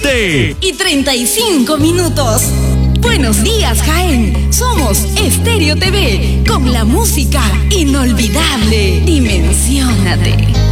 7:35. Buenos días, Jaén. Somos Estéreo TV con la música inolvidable. Dimensiónate.